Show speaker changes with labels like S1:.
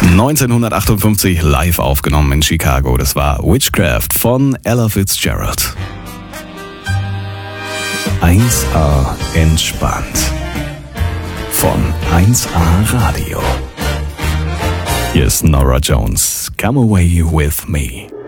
S1: 1958 live aufgenommen in Chicago. Das war Witchcraft von Ella Fitzgerald. 1A entspannt. Von 1A Radio. Hier ist Norah Jones. Come away with me.